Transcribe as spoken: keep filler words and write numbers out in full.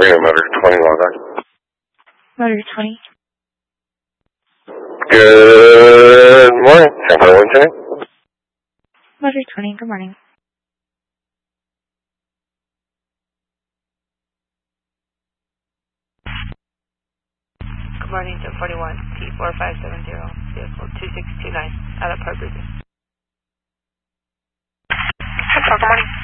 Reno Motor twenty, log on. Motor twenty. Good morning. San Francisco, Lieutenant. Motor twenty, good morning. Good morning, ten forty-one, T four five seven zero, vehicle two six two nine, out of Park Region. Good morning.